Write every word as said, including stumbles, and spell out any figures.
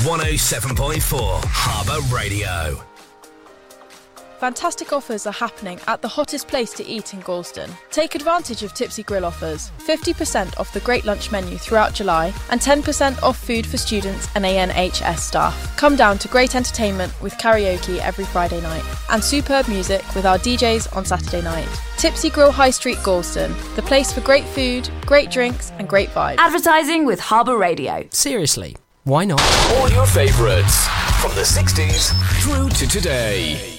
one oh seven point four Harbour Radio. Fantastic offers are happening at the hottest place to eat in Galston. Take advantage of Tipsy Grill offers. fifty percent off the great lunch menu throughout July and ten percent off food for students and A N H S staff. Come down to great entertainment with karaoke every Friday night and superb music with our D Js on Saturday night. Tipsy Grill High Street Galston, the place for great food, great drinks and great vibes. Advertising with Harbour Radio. Seriously, why not? All your favourites from the sixties through to today.